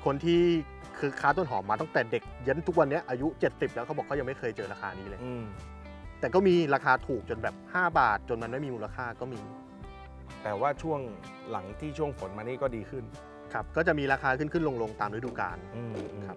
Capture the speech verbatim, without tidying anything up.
คนที่คือค้าต้นหอมมาตั้งแต่เด็กยันทุกวันนี้อายุเจ็ดสิบแล้วเขาบอกเขายังไม่เคยเจอราคานี้เลยแต่ก็มีราคาถูกจนแบบห้าบาทจนมันไม่มีมูลค่าก็มีแต่ว่าช่วงหลังที่ช่วงฝนมานี่ก็ดีขึ้นครับก็จะมีราคาขึ้นขึ้นลงลงตามฤดูกาลครับ